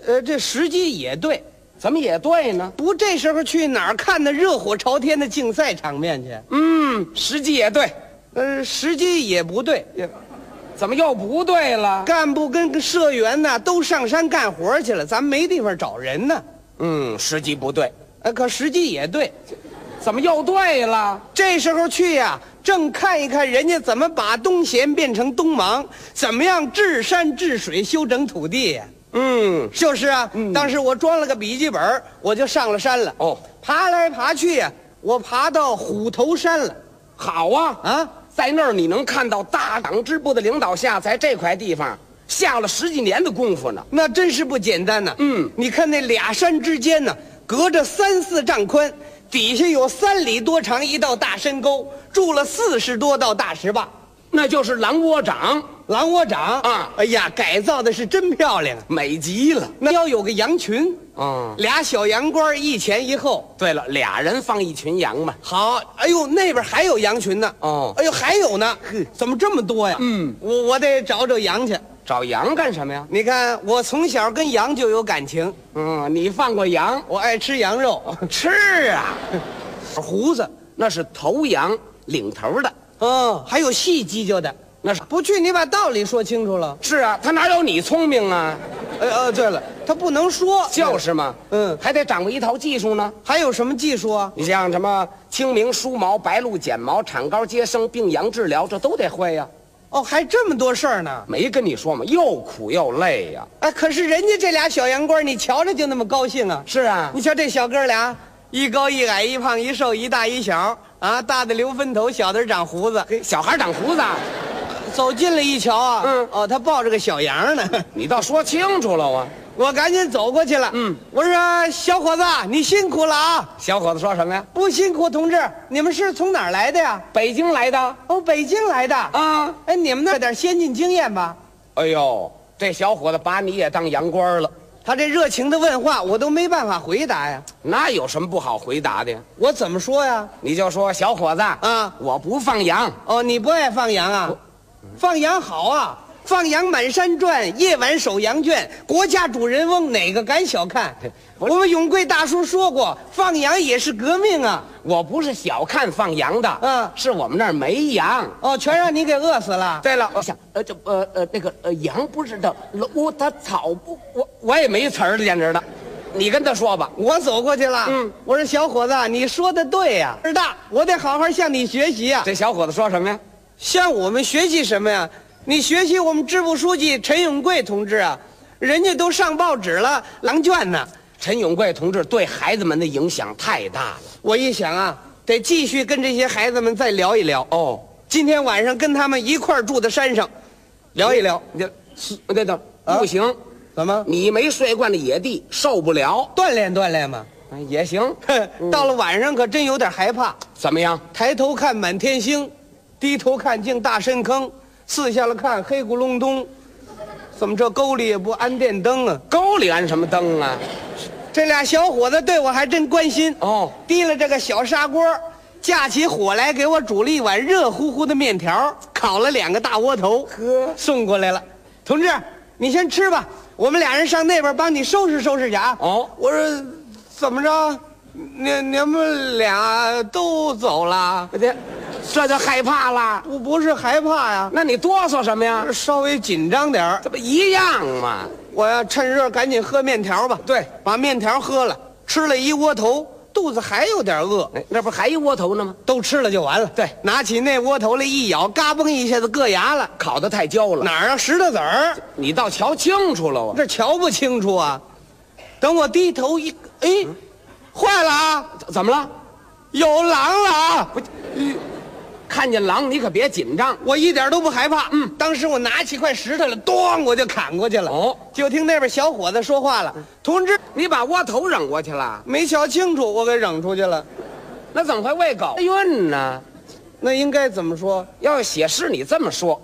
这时机也对， 怎么也对呢？ 不这时候去哪儿看那热火朝天的竞赛场面去？ 时机也对， 时机也不对， 怎么又不对了？ 干部跟社员呢都上山干活去了，咱没地方找人呢。 时机不对， 可时机也对， 怎么又对了？ 这时候去呀，正看一看人家怎么把东闲变成东忙，怎么样治山治水修整土地呀。就是啊，当时我装了个笔记本，我就上了山了。爬来爬去呀，我爬到虎头山了。 好啊，在那儿你能看到大党支部的领导下，在这块地方下了10几年的功夫呢。 那真是不简单呢。你看那俩山之间呢，隔着3、4丈宽，底下有3里多长一道大深沟，筑了40多道大石坝， 那就是狼窝掌。 狼窝掌啊！ 哎呀，改造的是真漂亮啊， 美极了。 那要有个羊群， 俩小羊倌一前一后。 对了，俩人放一群羊嘛。 好，哎呦，那边还有羊群呢。哎呦，还有呢。怎么这么多呀？我得找找羊去。 找羊干什么呀？ 你看，我从小跟羊就有感情。 你放过羊， 我爱吃羊肉。 吃啊。 胡子那是头羊，领头的。 还有细犄角的。 那是不去，你把道理说清楚了。 是啊，他哪有你聪明啊？ 对了，他不能说。 就是嘛。还得掌握一套技术呢。 还有什么技术啊？ 你像什么清明梳毛、白露剪毛、产膏接生、病羊治疗，这都得会呀。 还这么多事儿呢？ 没跟你说吗？又苦又累呀。 可是人家这俩小羊倌，你瞧着就那么高兴啊。 是啊， 你瞧这小哥俩，一高一矮，一胖一瘦，一大一小啊，大的留分头，小的长胡子。 小孩长胡子。 走近了一瞧啊，他抱着个小羊呢。 你倒说清楚了啊！ 我赶紧走过去了。我说小伙子，你辛苦了啊。 小伙子说什么呀？ 不辛苦，同志。你们是从哪儿来的呀？ 北京来的。 北京来的啊。 你们那有点先进经验吧？ 哎呦，这小伙子把你也当洋官了。 他这热情的问话，我都没办法回答呀。 那有什么不好回答的呀？ 我怎么说呀？ 你就说小伙子啊， 我不放羊。 你不爱放羊啊？放羊好啊，放羊满山转，夜晚守羊圈，国家主人翁哪个敢小看？我们永贵大叔说过，放羊也是革命啊。 我不是小看放羊的，是我们那儿没羊。 全让你给饿死了。 对了，我想那个羊不是的，它草不，我也没词儿了，简直的。你跟他说吧。 我走过去了。我说小伙子，你说的对呀，是大，我得好好向你学习啊。 这小伙子说什么呀？ 向我们学习什么呀？你学习我们支部书记陈永贵同志啊，人家都上报纸了，狼圈呢。 陈永贵同志对孩子们的影响太大了。 我一想啊，得继续跟这些孩子们再聊一聊。今天晚上跟他们一块儿住在山上，聊一聊。 对，不行。 怎么？ 你没睡惯的野地，受不了。 锻炼锻炼嘛， 也行。 到了晚上可真有点害怕。 怎么样？ 抬头看满天星，低头看竟大深坑，四下了看黑咕隆咚，怎么这沟里也不安电灯啊？ 沟里安什么灯啊？ 这俩小伙子对我还真关心。提了这个小砂锅，架起火来给我煮了一碗热乎乎的面条，烤了2个大窝头，送过来了。同志，你先吃吧，我们俩人上那边帮你收拾收拾去啊。我说怎么着？你们俩都走了？ 这就害怕了？ 不是害怕呀。 那你哆嗦什么呀？ 稍微紧张点儿。 这不一样吗？ 我要趁热赶紧喝面条吧。 对， 把面条喝了，吃了1窝头，肚子还有点饿。 那不还一窝头呢吗？ 都吃了就完了。 对， 拿起那窝头来一咬，嘎嘣一下子硌牙了。 烤得太焦了。 哪儿啊？石头子儿。 你倒瞧清楚了啊！ 这瞧不清楚啊。等我低头一，坏了啊！ 怎么了？ 有狼了啊！ 看见狼你可别紧张， 我一点都不害怕。当时我拿起块石头来，咚我就砍过去了。就听那边小伙子说话了：“同志， 你把窝头扔过去了？ 没瞧清楚，我给扔出去了。 那怎么会喂狗运呢？ 那应该怎么说？ 要写诗你这么说。”